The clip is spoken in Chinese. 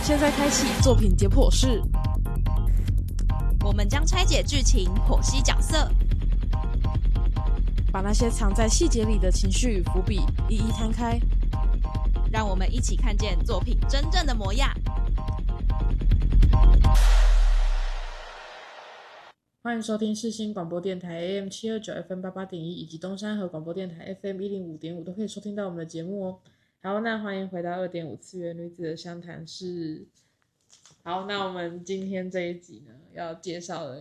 现在开启作品解剖室， 我们将拆解剧情，剖析角色， 把那些藏在细节里的情绪与伏笔一一摊开， 让我们一起看见作品真正的模样。 欢迎收听世新广播电台 AM729 FM88.1 以及东山河广播电台 FM105.5 都可以收听到我们的节目哦。好，那欢迎回到 2.5 次元女子的相谈室。好，那我们今天这一集呢，要介绍的